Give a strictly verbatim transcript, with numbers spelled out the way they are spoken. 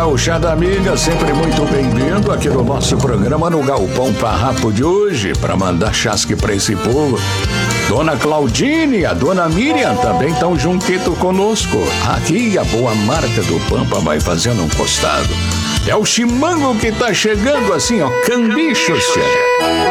gauchada amiga, sempre muito bem-vindo aqui no nosso programa no Galpão Farrapo de hoje, para mandar chasque para esse povo. Dona Claudine e a Dona Miriam também estão juntito conosco. Aqui a boa marca do Pampa vai fazendo um costado. É o chimango que tá chegando assim, ó, cambicho, tchê.